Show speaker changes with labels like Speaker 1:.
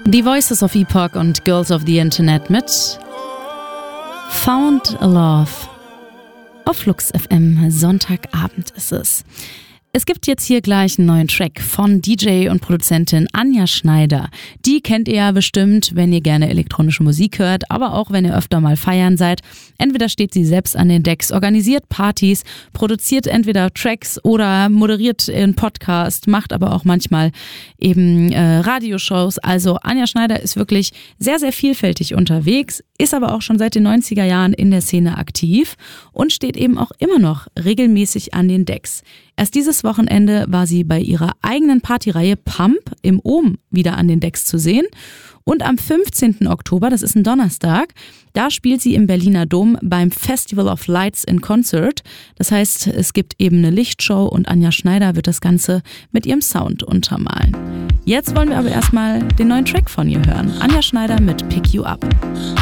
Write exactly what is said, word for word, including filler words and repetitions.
Speaker 1: Die Voices of Epoch und Girls of the Internet mit Found a Love. Auf Flux F M, Sonntagabend ist es. Es gibt jetzt hier gleich einen neuen Track von D J und Produzentin Anja Schneider. Die kennt ihr ja bestimmt, wenn ihr gerne elektronische Musik hört, aber auch wenn ihr öfter mal feiern seid. Entweder steht sie selbst an den Decks, organisiert Partys, produziert entweder Tracks oder moderiert einen Podcast, macht aber auch manchmal eben äh, Radioshows. Also Anja Schneider ist wirklich sehr, sehr vielfältig unterwegs, ist aber auch schon seit den neunziger Jahren in der Szene aktiv und steht eben auch immer noch regelmäßig an den Decks. Erst dieses Wochenende war sie bei ihrer eigenen Partyreihe Pump im Ohm wieder an den Decks zu sehen. Und am fünfzehnten Oktober, das ist ein Donnerstag, da spielt sie im Berliner Dom beim Festival of Lights in Concert. Das heißt, es gibt eben eine Lichtshow und Anja Schneider wird das Ganze mit ihrem Sound untermalen. Jetzt wollen wir aber erstmal den neuen Track von ihr hören. Anja Schneider mit Pick You Up.